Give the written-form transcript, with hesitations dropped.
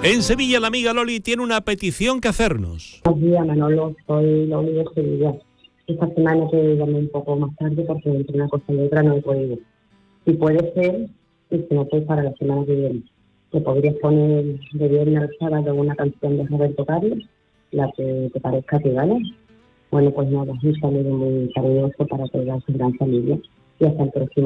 En Sevilla, la amiga Loli tiene una petición que hacernos. Buenos días, Manolo, soy Loli de Sevilla. Esta semana te llamé un poco más tarde porque entre una cosa y otra no he podido. Si puede ser, y si no, pues para la semana que viene. Te podrías poner de viernes al sábado una canción de Roberto Carlos, la que te parezca que vale. Bueno, pues nada, un saludo muy cariñoso para toda su gran familia y hasta el próximo.